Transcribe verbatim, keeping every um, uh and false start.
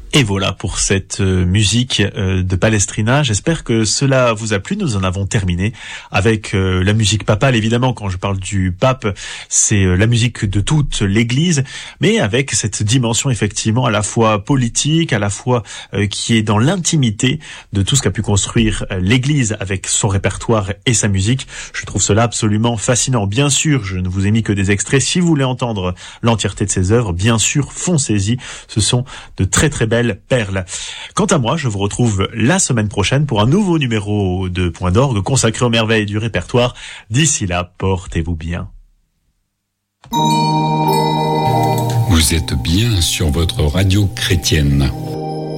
Et voilà pour cette euh, musique euh, de Palestrina. J'espère que cela vous a plu. Nous en avons terminé avec euh, la musique papale. Évidemment, quand je parle du pape, c'est euh, la musique de toute l'Église, mais avec cette dimension effectivement à la fois politique, à la fois euh, qui est dans l'intimité de tout ce qu'a pu construire euh, l'Église avec son répertoire et sa musique. Je trouve cela absolument fascinant. Bien sûr, je ne vous ai mis que des extraits. Si vous voulez entendre l'entièreté de ses œuvres, bien sûr, foncez-y. Ce sont de très très belles perles. Quant à moi, je vous retrouve la semaine prochaine pour un nouveau numéro de Point d'Orgue consacré aux merveilles du répertoire. D'ici là, portez-vous bien. Vous êtes bien sur votre radio chrétienne.